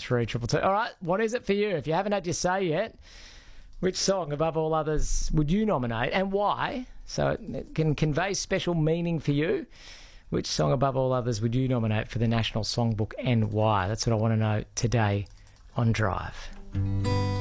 3232. All right, what is it for you? If you haven't had your say yet, which song above all others would you nominate and why? So it can convey special meaning for you. Which song above all others would you nominate for the National Songbook and why? That's what I want to know today on Drive.